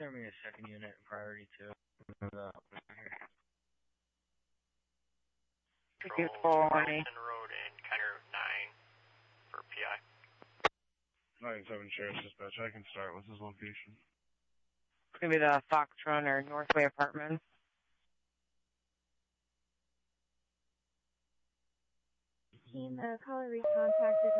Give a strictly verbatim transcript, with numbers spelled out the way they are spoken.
send me a second unit priority to the Patrol Washington Road and County Route nine for P I. nine seven Sheriff's Dispatch. I can start. What's his location? It's going to be the Fox Run or Northway Apartments. Team, the caller recontacted